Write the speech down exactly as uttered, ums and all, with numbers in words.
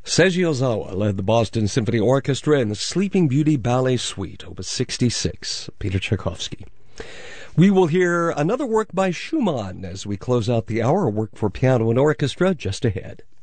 Seiji Ozawa led the Boston Symphony Orchestra in the Sleeping Beauty Ballet Suite, Opus sixty-six, Peter Tchaikovsky. We will hear another work by Schumann as we close out the hour, a work for piano and orchestra just ahead.